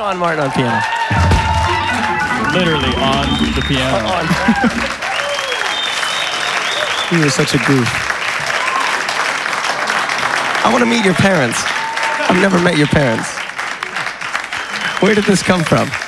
Sean Martin on piano. Literally on the piano. You were such a goof. I want to meet your parents. I've never met your parents. Where did this come from?